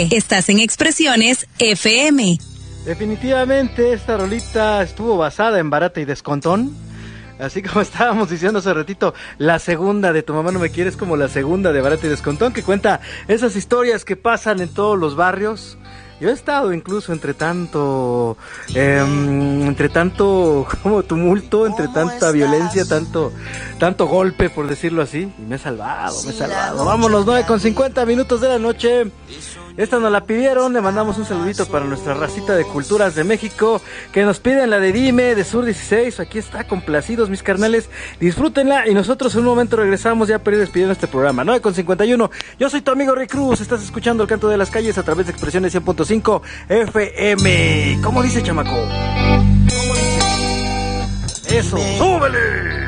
9. Estás en Expresiones FM. Definitivamente esta rolita estuvo basada en Barata y Descontón. Así como estábamos diciendo hace ratito, la segunda de Tu mamá no me quiere es como la segunda de Barata y Descontón, que cuenta esas historias que pasan en todos los barrios. Yo he estado incluso entre tanto como tumulto, entre tanta violencia, tanto golpe, por decirlo así, y me he salvado. Vámonos, 9:50 de la noche. Esta nos la pidieron, le mandamos un saludito para nuestra racita de culturas de México, que nos piden la de Dime, de Sur 16, aquí está, complacidos mis carnales, disfrútenla, y nosotros en un momento regresamos ya para ir despidiendo este programa. 9:51, yo soy tu amigo Rick Cruz, estás escuchando El Canto de las Calles a través de Expresiones 100.5 FM. ¿Cómo dice, chamaco? ¿Cómo dice? Eso, ¡súbele!